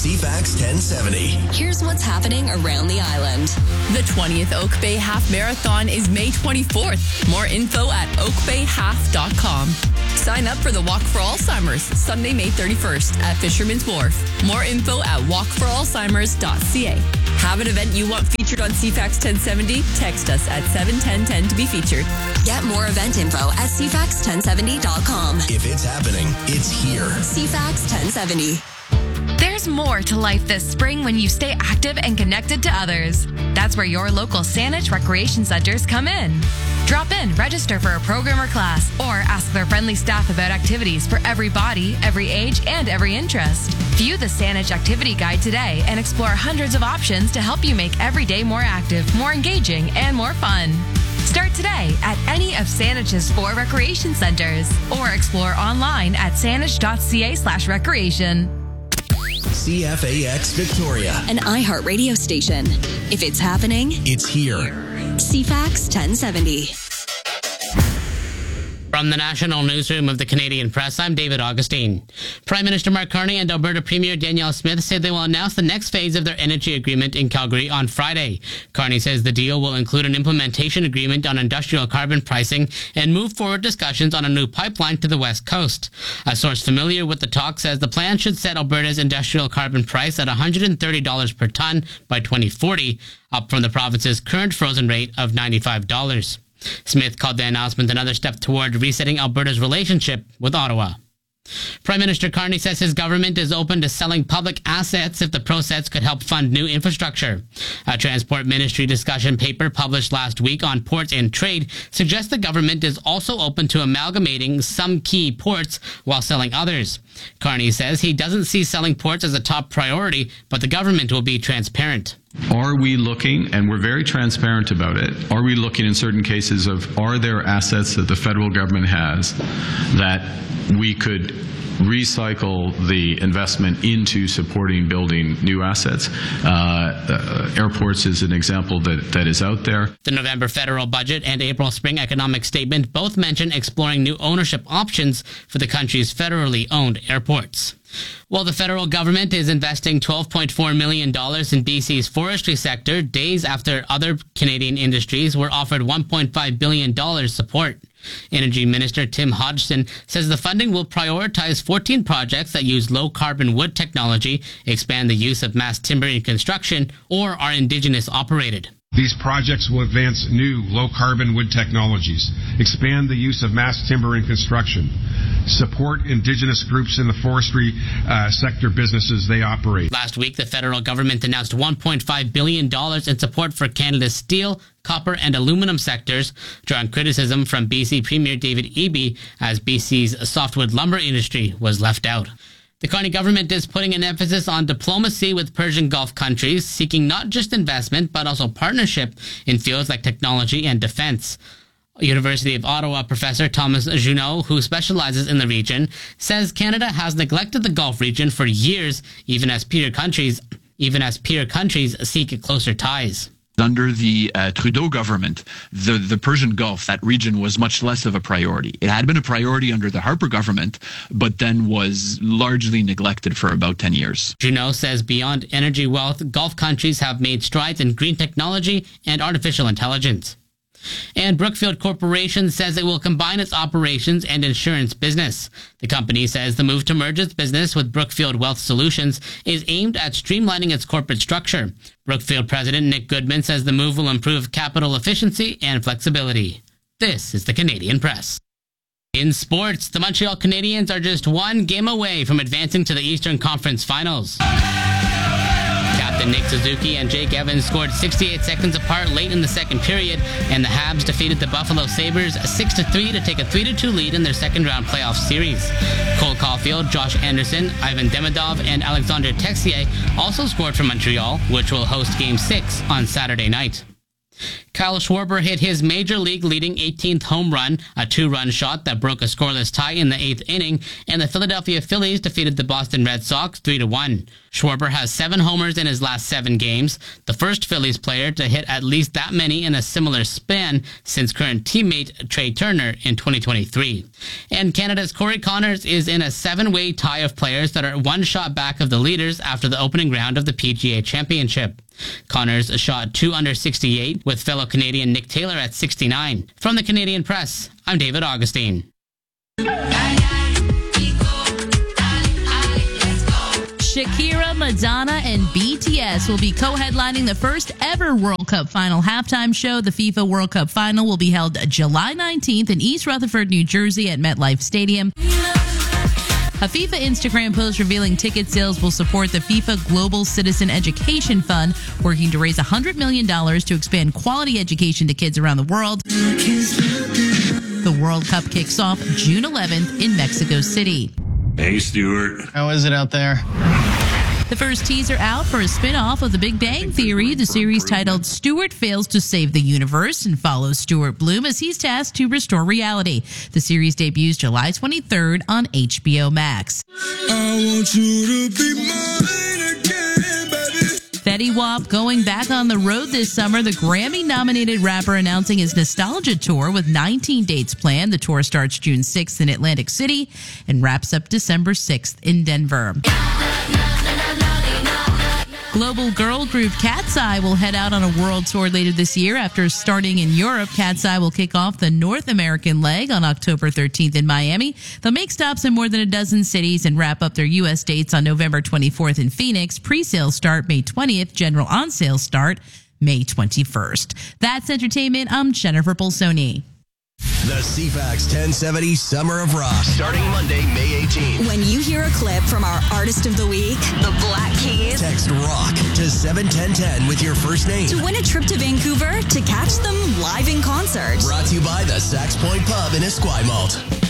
CFAX 1070. Here's what's happening around the island. The 20th Oak Bay Half Marathon is May 24th. More info at oakbayhalf.com. Sign up for the Walk for Alzheimer's, Sunday, May 31st at Fisherman's Wharf. More info at walkforalzheimers.ca. Have an event you want featured on CFAX 1070? Text us at 71010 to be featured. Get more event info at cfax1070.com. If it's happening, it's here. CFAX 1070. There's more to life this spring when you stay active and connected to others. That's where your local Saanich Recreation Centers come in. Drop in, register for a program or class, or ask their friendly staff about activities for every body, every age, and every interest. View the Saanich Activity Guide today and explore hundreds of options to help you make every day more active, more engaging, and more fun. Start today at any of Saanich's 4 recreation centers, or explore online at saanich.ca/recreation. CFAX Victoria. An iHeart radio station. If it's happening, it's here. CFAX 1070. From the National Newsroom of the Canadian Press, I'm David Augustine. Prime Minister Mark Carney and Alberta Premier Danielle Smith said they will announce the next phase of their energy agreement in Calgary on Friday. Carney says the deal will include an implementation agreement on industrial carbon pricing and move forward discussions on a new pipeline to the West Coast. A source familiar with the talk says the plan should set Alberta's industrial carbon price at $130 per tonne by 2040, up from the province's current frozen rate of $95. Smith called the announcement another step toward resetting Alberta's relationship with Ottawa. Prime Minister Carney says his government is open to selling public assets if the process could help fund new infrastructure. A Transport Ministry discussion paper published last week on ports and trade suggests the government is also open to amalgamating some key ports while selling others. Carney says he doesn't see selling ports as a top priority, but the government will be transparent. Are we looking, and we're very transparent about it, are we looking in certain cases of, are there assets that the federal government has that we could recycle the investment into supporting building new assets? Airports is an example that is out there. The November federal budget and April spring economic statement both mention exploring new ownership options for the country's federally owned airports. Well, the federal government is investing $12.4 million in BC's forestry sector days after other Canadian industries were offered $1.5 billion support. Energy Minister Tim Hodgson says the funding will prioritize 14 projects that use low-carbon wood technology, expand the use of mass timber in construction, or are Indigenous operated. These projects will advance new low-carbon wood technologies, expand the use of mass timber in construction, support Indigenous groups in the forestry sector businesses they operate. Last week, the federal government announced $1.5 billion in support for Canada's steel, copper, and aluminum sectors, drawing criticism from BC Premier David Eby as BC's softwood lumber industry was left out. The Carney government is putting an emphasis on diplomacy with Persian Gulf countries, seeking not just investment, but also partnership in fields like technology and defense. University of Ottawa professor Thomas Junot, who specializes in the region, says Canada has neglected the Gulf region for years, even as peer countries seek closer ties. Under the Trudeau government, the Persian Gulf, that region was much less of a priority. It had been a priority under the Harper government, but then was largely neglected for about 10 years. Junot says beyond energy wealth, Gulf countries have made strides in green technology and artificial intelligence. And Brookfield Corporation says it will combine its operations and insurance business. The company says the move to merge its business with Brookfield Wealth Solutions is aimed at streamlining its corporate structure. Brookfield President Nick Goodman says the move will improve capital efficiency and flexibility. This is the Canadian Press. In sports, the Montreal Canadiens are just one game away from advancing to the Eastern Conference Finals. Captain Nick Suzuki and Jake Evans scored 68 seconds apart late in the second period, and the Habs defeated the Buffalo Sabres 6-3 to take a 3-2 lead in their second-round playoff series. Cole Caulfield, Josh Anderson, Ivan Demidov, and Alexandre Texier also scored for Montreal, which will host Game 6 on Saturday night. Kyle Schwarber hit his major league leading 18th home run, a 2-run shot that broke a scoreless tie in the 8th inning, and the Philadelphia Phillies defeated the Boston Red Sox 3-1. Schwarber has 7 homers in his last 7 games, the first Phillies player to hit at least that many in a similar span since current teammate Trey Turner in 2023. And Canada's Corey Connors is in a 7-way tie of players that are 1 shot back of the leaders after the opening round of the PGA Championship. Connors shot 2 under 68 with fellow Canadian Nick Taylor at 69. From the Canadian Press, I'm David Augustine. Shakira, Madonna, and BTS will be co-headlining the first ever World Cup final halftime show. The FIFA World Cup final will be held July 19th in East Rutherford, New Jersey at MetLife Stadium. A FIFA Instagram post revealing ticket sales will support the FIFA Global Citizen Education Fund, working to raise $100 million to expand quality education to kids around the world. The World Cup kicks off June 11th in Mexico City. Hey, Stuart. How is it out there? The first teaser out for a spin-off of The Big Bang Theory, the series titled Stuart Fails to Save the Universe, and follows Stuart Bloom as he's tasked to restore reality. The series debuts July 23rd on HBO Max. I want you to be mine again, baby. Fetty Wap going back on the road this summer. The Grammy-nominated rapper announcing his Nostalgia Tour with 19 dates planned. The tour starts June 6th in Atlantic City and wraps up December 6th in Denver. Global girl group Cat's Eye will head out on a world tour later this year. After starting in Europe, Cat's Eye will kick off the North American leg on October 13th in Miami. They'll make stops in more than a dozen cities and wrap up their U.S. dates on November 24th in Phoenix. Pre-sale start May 20th. General on-sale start May 21st. That's entertainment. I'm Jennifer Bolsoni. The CFAX 1070 Summer of Rock, starting Monday, May 18th. When you hear a clip from our Artist of the Week, the Black Keys, Text ROCK to 71010 with your first name to win a trip to Vancouver to catch them live in concert. Brought to you by the Sax Point Pub in Esquimalt.